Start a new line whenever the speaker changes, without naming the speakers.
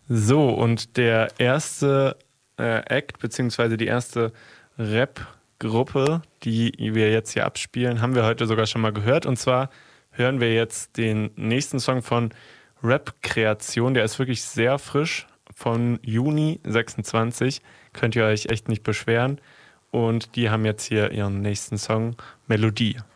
So, und der erste Act, beziehungsweise die erste Rap-Gruppe, die wir jetzt hier abspielen, haben wir heute sogar schon mal gehört. Und zwar hören wir jetzt den nächsten Song von Rap-Kreation. Der ist wirklich sehr frisch, von Juni 26. Könnt ihr euch echt nicht beschweren. Und die haben jetzt hier ihren nächsten Song, Melodie.